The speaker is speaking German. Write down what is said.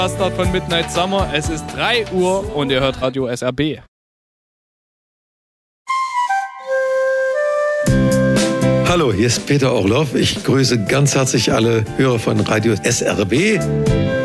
Bastard von Midnight Summer. Es ist 3 Uhr und ihr hört Radio SRB. Hallo, hier ist Peter Orloff. Ich grüße ganz herzlich alle Hörer von Radio SRB.